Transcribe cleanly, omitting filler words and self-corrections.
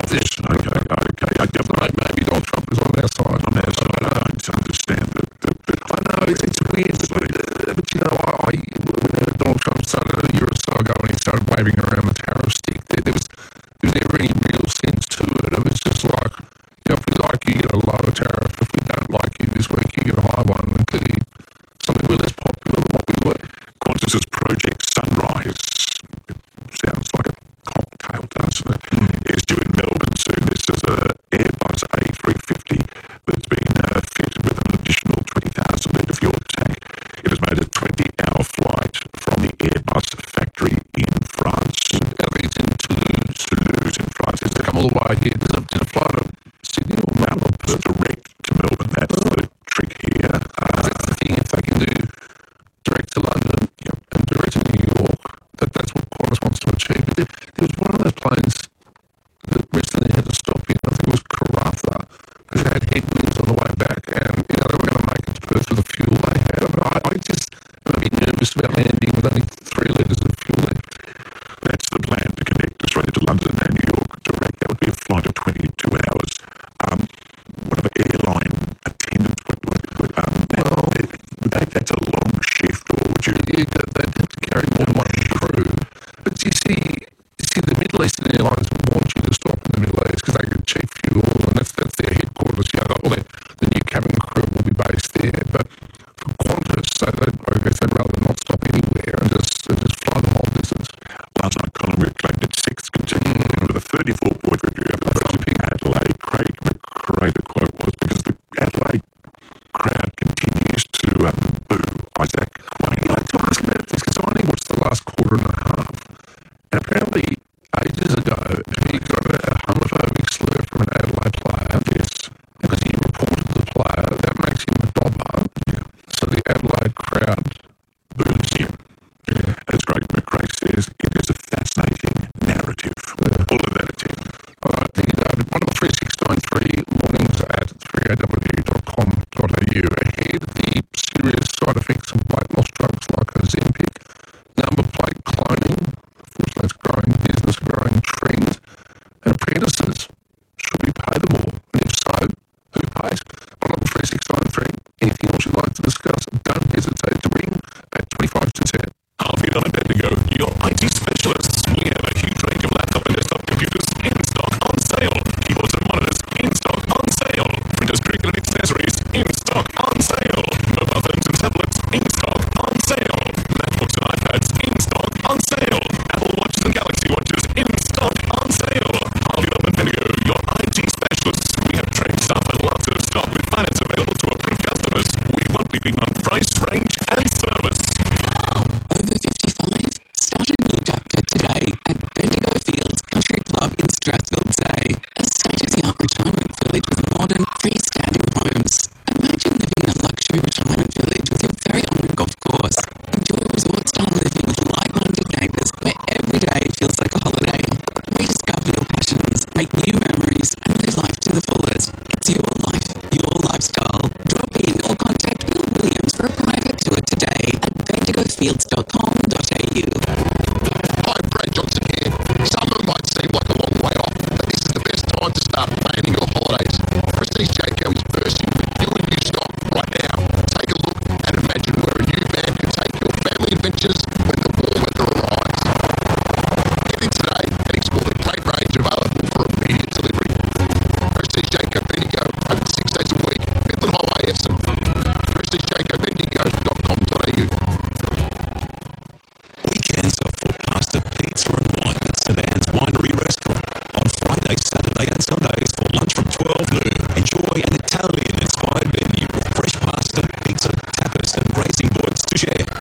Maybe Donald Trump is on our side. I don't understand that. I know it's weird, but you know, when Donald Trump started a year or so ago and he started waving around the tariff stick, there was never any real sense to it. It was just like, you know, if we like you, get a lower tariff. If we don't like you this week, you get a high one. And clearly, something we're less popular than what we were. Qantas's Project Sunrise, it sounds like a cocktail, doesn't it? Is due in Melbourne soon. This is an Airbus A350 that's been fitted with an additional 20,000 litre fuel tank. It has made a 20-hour flight from the Airbus factory in France. It's in Toulouse in France. It's come all the way here. Did it fly to Sydney or Melbourne? It's direct to Melbourne. That's the trick here. That's the thing. If they can do direct to London and direct to New York, that's what Qantas wants to achieve. But there was one of those planes that recently had to stop in. I think it was Karratha, because they had headwinds on the way back, and they were going to make it to Perth with the fuel they had. I just am a bit nervous about landing with only 3 litres of fuel left. That's the plan, to connect Australia to London and New York direct. That would be a flight of 22 hours. One of the airline attendants that's a long shift, or would you? Yeah, they'd have to carry more than one crew. But you see, the Middle Eastern airlines want you to stop in the Middle East because they get cheap fuel, and that's their headquarters. The new cabin crew will be based there. But for Qantas, I guess they'd rather not stop anywhere and just fly the whole distance. Last night, Collingwood claimed its 6th continuing with a 34-point victory over Adelaide. Craig McRae, the quote was, because the Adelaide crowd continues to boo Isaac Quayle. I'd like to ask about this because I only watched the last quarter and a half. And apparently, ages ago, he got a homophobic slur from an Adelaide player. Yes. Because he reported the player, that makes him a dobber. Yeah. So the Adelaide crowd boos him. Yeah. As Craig McRae says, it is a fascinating narrative. All of that attend. All right, thank you, David. 13693 mornings at 3aw.com.au. Ahead, the serious side effects of weight loss drugs like Ozempic, number plate cloning, unfortunately it's growing business, growing trend, and apprentices, should we pay them all? And if so, who pays? 13693, anything else you'd like to discuss, don't hesitate to ring at 25 to 10. Harvey and Bendigo, your IT specialists. We have a huge range of laptop and desktop computers in stock on sale. Keyboards and monitors in stock on sale. Printers, curriculum accessories in stock on sale. Mobile phones and tablets in stock on sale. MacBooks and iPads in stock on sale. Apple Watches and Galaxy Watches in stock on sale. Harvey and Bendigo, your IT specialists. We have trained staff and lots of stock with finance available to approved customers. We won't be big on price, range, and service. Over 55. Start a new chapter today at Bendigo Fields Country Club in Strathfield Day. A state-of-the-art retirement village with modern, freestanding homes. Imagine living in a luxury retirement village with your very own golf course. Enjoy resort-style living with like-minded neighbours where every day feels like a holiday. Rediscover your passions, make new memories, and live life to the fullest. It's your life, your lifestyle. Drop in or contact Bill Williams for a private tour today at bendigofields.com.au. Hi, Brad Johnson here. Summer might seem like a long way off, but this is the best time to start planning your holidays. Prestige Jayco is bursting with new and used stock right now. Take a look and imagine where a new man can take your family adventures when the warm weather arrives. Get in today and explore the great range available for immediate delivery. Prestige Jayco Bendigo, open 6 days a week. Midland Highway, Epsom. PrestigeJaycoBendigo.com.au. Weekends are for Pastor Pizza and Wine at St Anne's Winery Restaurant. On Friday, Saturday and Sundays for lunch from 12 noon. Enjoy an Italian-inspired menu with fresh pasta, pizza, tapas and racing boards to share.